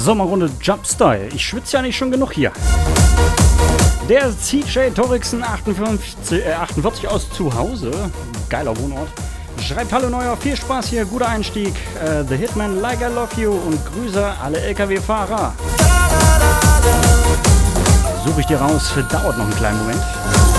Sommerrunde Jumpstyle. Ich schwitze ja nicht schon genug hier. Der CJ Torrixen 48 aus zu Hause. Geiler Wohnort. Schreibt Hallo Neuer, viel Spaß hier, guter Einstieg. The Hitman, Like I Love You und Grüße alle LKW-Fahrer. Suche ich dir raus, dauert noch einen kleinen Moment.